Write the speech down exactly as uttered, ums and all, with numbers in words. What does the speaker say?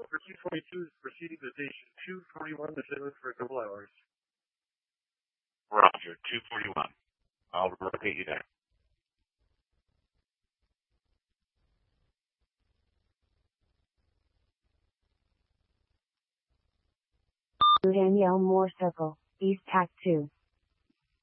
for two twenty-two is proceeding to station two forty-one to St. Louis for a couple hours. Roger, two forty-one. I'll locate you there. Danielle Moore Circle, East Tac two.